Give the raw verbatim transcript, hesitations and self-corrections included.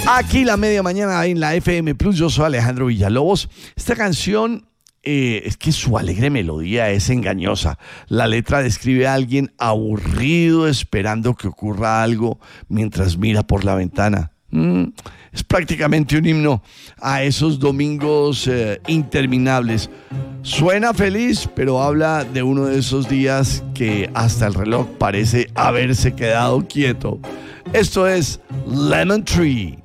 Aquí la media mañana en la F M Plus, yo soy Alejandro Villalobos. Esta canción, eh, es que su alegre melodía es engañosa. La letra describe a alguien aburrido esperando que ocurra algo mientras mira por la ventana. Mm, es prácticamente un himno a esos domingos eh, interminables. Suena feliz, pero habla de uno de esos días que hasta el reloj parece haberse quedado quieto. Esto es Lemon Tree.